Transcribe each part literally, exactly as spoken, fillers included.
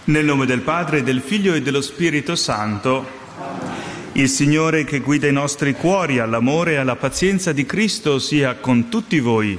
Nel nome del Padre, del Figlio e dello Spirito Santo, il Signore che guida i nostri cuori all'amore e alla pazienza di Cristo sia con tutti voi.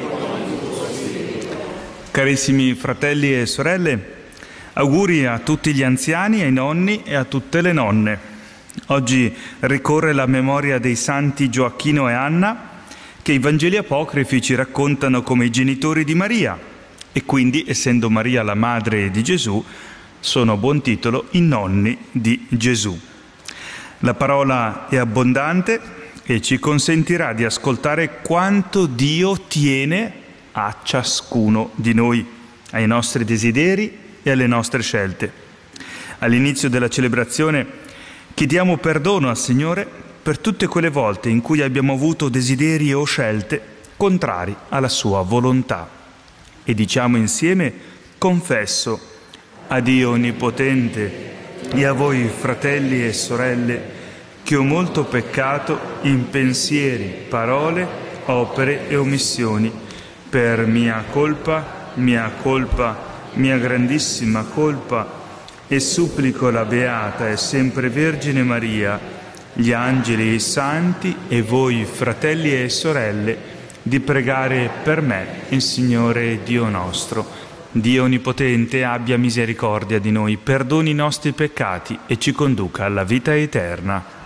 Carissimi fratelli e sorelle, auguri a tutti gli anziani, ai nonni e a tutte le nonne. Oggi ricorre la memoria dei santi Gioacchino e Anna, che i Vangeli apocrifi ci raccontano come i genitori di Maria, e quindi, essendo Maria la madre di Gesù, sono a buon titolo i nonni di Gesù. La parola è abbondante e ci consentirà di ascoltare quanto Dio tiene a ciascuno di noi, ai nostri desideri e alle nostre scelte. All'inizio della celebrazione chiediamo perdono al Signore per tutte quelle volte in cui abbiamo avuto desideri o scelte contrari alla sua volontà. E diciamo insieme: confesso a Dio Onnipotente e a voi fratelli e sorelle che ho molto peccato in pensieri, parole, opere e omissioni, per mia colpa, mia colpa, mia grandissima colpa, e supplico la Beata e sempre Vergine Maria, gli angeli e i santi e voi fratelli e sorelle di pregare per me il Signore Dio nostro. Dio Onnipotente abbia misericordia di noi, perdoni i nostri peccati e ci conduca alla vita eterna.